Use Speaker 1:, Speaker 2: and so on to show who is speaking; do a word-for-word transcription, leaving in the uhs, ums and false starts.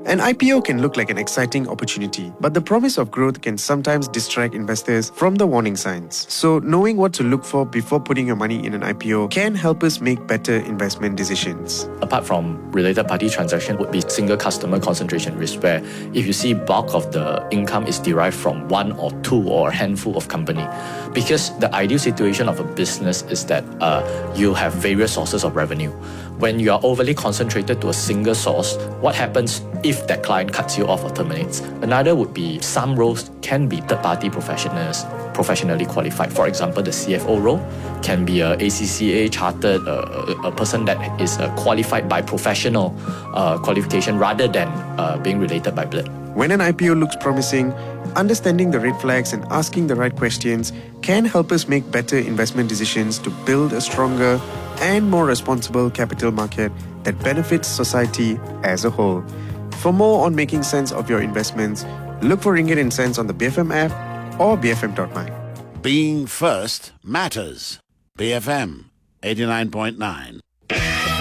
Speaker 1: An I P O can look like an exciting opportunity, but the promise of growth can sometimes distract investors from the warning signs. So, knowing what to look for before putting your money in an I P O can help us make better investment decisions.
Speaker 2: Apart from related party transaction would be single customer concentration risk, where if you see bulk of the income is derived from one or two or a handful of company. Because the ideal situation of a business is that uh, you have various sources of revenue. When you are overly concentrated to a single source, what happens if that client cuts you off or terminates? Another would be some roles can be third-party professionals, professionally qualified. For example, the C F O role can be a A C C A chartered, uh, a person that is uh, qualified by professional uh, qualification rather than uh, being related by blood.
Speaker 1: When an I P O looks promising, understanding the red flags and asking the right questions can help us make better investment decisions to build a stronger and more responsible capital market that benefits society as a whole. For more on making sense of your investments, look for Ringgit and Cents on the B F M app or b f m dot my.
Speaker 3: Being first matters. B F M eighty-nine point nine.